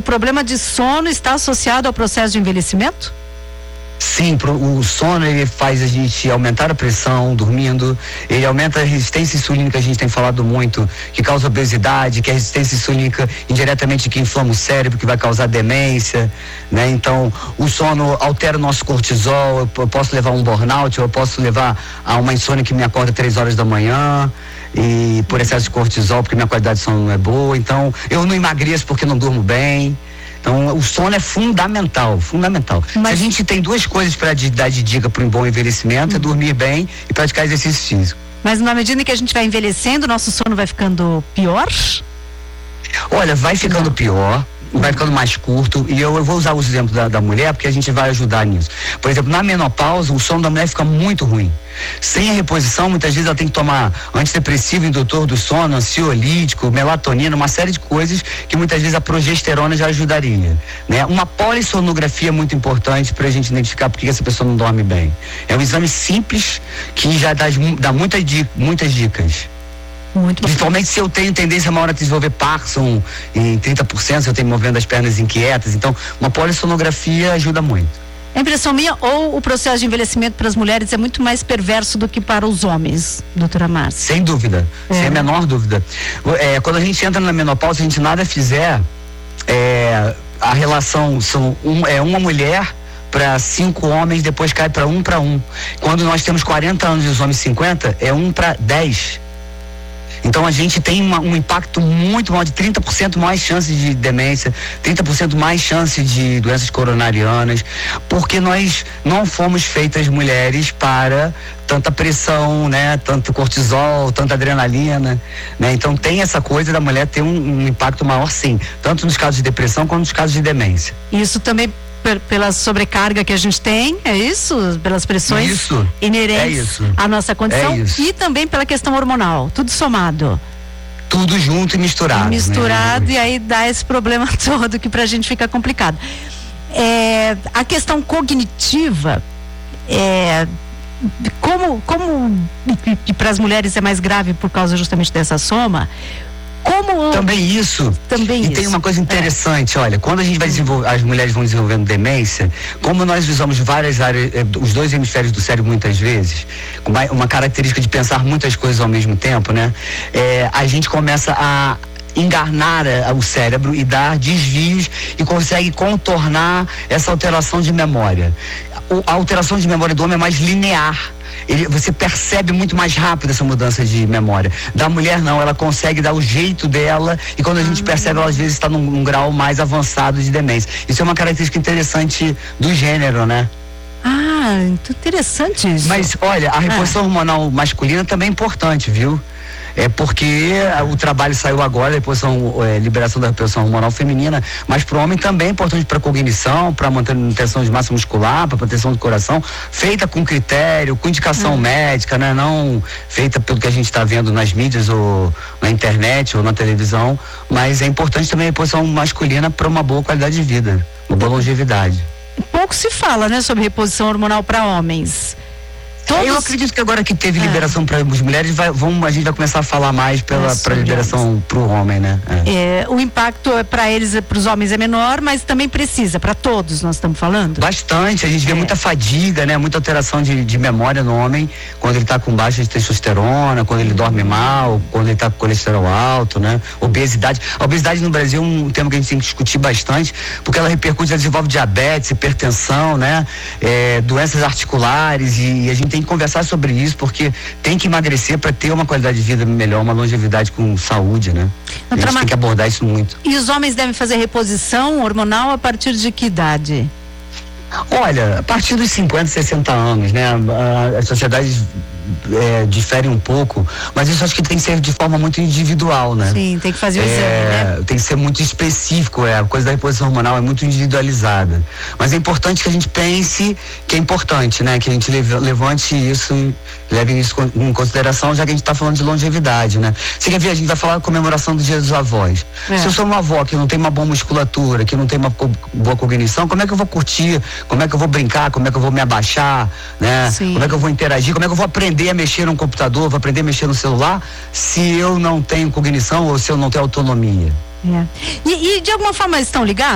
problema de sono está associado ao processo de envelhecimento? Sim, o sono ele faz a gente aumentar a pressão dormindo, ele aumenta a resistência insulínica, a gente tem falado muito, que causa obesidade, que a resistência insulínica indiretamente que inflama o cérebro, que vai causar demência, né? Então, o sono altera o nosso cortisol, eu posso levar um burnout, eu posso levar a uma insônia que me acorda 3 horas da manhã, e por excesso de cortisol, porque minha qualidade de sono não é boa, então eu não emagreço porque não durmo bem. Então, o sono é fundamental. Mas... Se a gente tem 2 coisas para dar de dica para um bom envelhecimento, é dormir bem e praticar exercício físico. Mas na medida em que a gente vai envelhecendo, nosso sono vai ficando pior? Olha, vai ficando pior, vai ficando mais curto, e eu vou usar o exemplo da mulher, porque a gente vai ajudar nisso. Por exemplo, na menopausa, o sono da mulher fica muito ruim. Sem a reposição, muitas vezes ela tem que tomar antidepressivo, indutor do sono, ansiolítico, melatonina, uma série de coisas que muitas vezes a progesterona já ajudaria, né? Uma polissonografia é muito importante para a gente identificar por que essa pessoa não dorme bem. É um exame simples que já dá muitas dicas. Principalmente se eu tenho tendência maior a desenvolver Parkinson em 30%, se eu tenho movendo as pernas inquietas. Então, uma polissonografia ajuda muito. É impressão minha, ou o processo de envelhecimento para as mulheres é muito mais perverso do que para os homens, doutora Márcia? Sem dúvida, sem a menor dúvida. Quando a gente entra na menopausa, a gente nada fizer, a relação uma mulher para 5 homens, depois cai para 1 para 1. Quando nós temos 40 anos e os homens 50, é 1 para 10. Então a gente tem um impacto muito maior, de 30% mais chance de demência, 30% mais chance de doenças coronarianas, porque nós não fomos feitas mulheres para tanta pressão, né? Tanto cortisol, tanta adrenalina, né? Então tem essa coisa da mulher ter um impacto maior, sim, tanto nos casos de depressão quanto nos casos de demência. Isso também pela sobrecarga que a gente tem, é isso? Pelas pressões inerentes à nossa condição, e também pela questão hormonal, tudo somado. Tudo junto e misturado. Né? E aí dá esse problema todo que pra gente fica complicado. A questão cognitiva, como para as mulheres é mais grave por causa justamente dessa soma, Também isso. Tem uma coisa interessante, olha, quando a gente vai as mulheres vão desenvolvendo demência, como nós usamos várias áreas, os 2 hemisférios do cérebro muitas vezes, com uma característica de pensar muitas coisas ao mesmo tempo, né? A gente começa a enganar o cérebro e dar desvios e consegue contornar essa alteração de memória. A alteração de memória do homem é mais linear. Você percebe muito mais rápido essa mudança de memória. Da mulher não, ela consegue dar o jeito dela, e quando a gente percebe, ela às vezes está num grau mais avançado de demência. Isso é uma característica interessante do gênero, né? Muito interessante isso. Mas olha, a reposição hormonal masculina também é importante, viu? Porque o trabalho saiu agora, liberação da reposição hormonal feminina, mas para o homem também é importante para cognição, para manutenção de massa muscular, para proteção do coração, feita com critério, com indicação médica, né? Não feita pelo que a gente está vendo nas mídias ou na internet ou na televisão, mas é importante também a reposição masculina para uma boa qualidade de vida, uma boa longevidade. Pouco se fala, né, sobre reposição hormonal para homens. Eu acredito que agora que teve liberação para as mulheres, a gente vai começar a falar mais para liberação para o homem, né? O impacto para eles, para os homens é menor, mas também precisa, para todos nós estamos falando? Bastante, a gente vê muita fadiga, né? Muita alteração de memória no homem, quando ele está com baixa de testosterona, quando ele dorme mal, quando ele está com colesterol alto, né? Obesidade. A obesidade no Brasil é um tema que a gente tem que discutir bastante, porque ela repercute, ela desenvolve diabetes, hipertensão, né? Doenças articulares, e a gente tem que conversar sobre isso, porque tem que emagrecer para ter uma qualidade de vida melhor, uma longevidade com saúde, né? A gente tem que abordar isso muito. E os homens devem fazer reposição hormonal a partir de que idade? Olha, a partir dos 50, 60 anos, né? As sociedades diferem um pouco, mas isso acho que tem que ser de forma muito individual, né? Sim, tem que fazer o exame, né? Tem que ser muito específico, a coisa da reposição hormonal é muito individualizada. Mas é importante que a gente pense que é importante, né? Que a gente levante isso e leve isso em consideração, já que a gente está falando de longevidade, né? Você quer ver, a gente vai falar da comemoração do Dia dos Avós. Se eu sou uma avó que não tem uma boa musculatura, que não tem uma boa cognição, como é que eu vou curtir? Como é que eu vou brincar? Como é que eu vou me abaixar? Né? Como é que eu vou interagir? Como é que eu vou aprender a mexer no computador, vou aprender a mexer no celular, se eu não tenho cognição ou se eu não tenho autonomia? E de alguma forma eles estão ligados?